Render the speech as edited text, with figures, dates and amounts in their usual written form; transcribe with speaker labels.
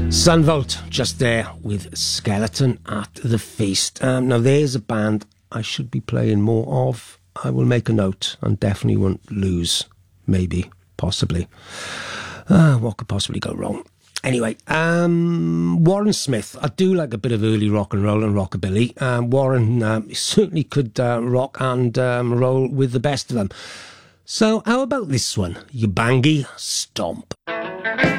Speaker 1: Sunvolt, just there with Skeleton at the Feast. Now there's a band I should be playing more of. I will make a note and definitely won't lose. Maybe, possibly. What could possibly go wrong? Anyway, Warren Smith. I do like a bit of early rock and roll and rockabilly. Warren certainly could rock and roll with the best of them. So how about this one? Ubangi Stomp.